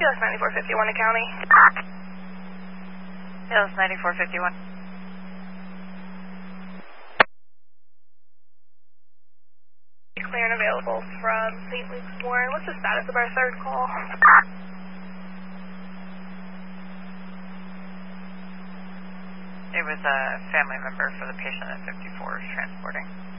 PLS 9451 to county. PLS 9451. Clear and available from St. Luke's Warren. What's the status of our third call? It was a family member for the patient at 54 transporting.